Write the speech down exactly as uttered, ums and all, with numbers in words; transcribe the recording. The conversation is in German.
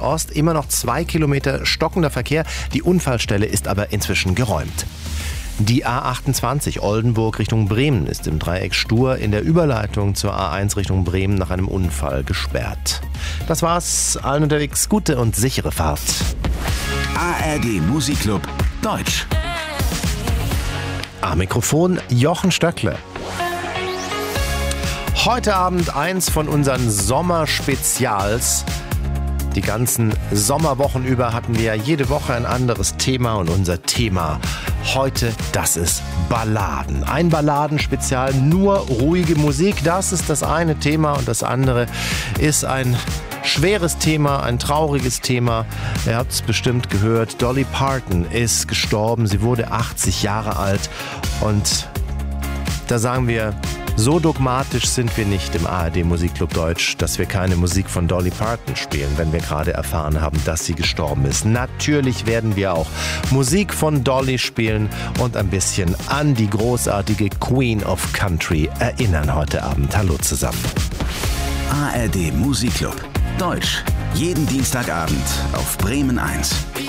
Ost immer noch zwei Kilometer stockender Verkehr. Die Unfallstelle ist aber inzwischen geräumt. Die A achtundzwanzig Oldenburg Richtung Bremen ist im Dreieck Stur in der Überleitung zur A eins Richtung Bremen nach einem Unfall gesperrt. Das war's. Allen unterwegs gute und sichere Fahrt. A R D Musikclub Deutsch. Am Mikrofon Jochen Stöckle. Heute Abend eins von unseren Sommerspezials. Die ganzen Sommerwochen über hatten wir ja jede Woche ein anderes Thema und unser Thema heute, das ist Balladen. Ein Balladenspezial, nur ruhige Musik, das ist das eine Thema und das andere ist ein schweres Thema, ein trauriges Thema. Ihr habt es bestimmt gehört, Dolly Parton ist gestorben, sie wurde achtzig Jahre alt und da sagen wir, so dogmatisch sind wir nicht im A R D Musikclub Deutsch, dass wir keine Musik von Dolly Parton spielen, wenn wir gerade erfahren haben, dass sie gestorben ist. Natürlich werden wir auch Musik von Dolly spielen und ein bisschen an die großartige Queen of Country erinnern heute Abend. Hallo zusammen. A R D Musikclub Deutsch. Jeden Dienstagabend auf Bremen eins.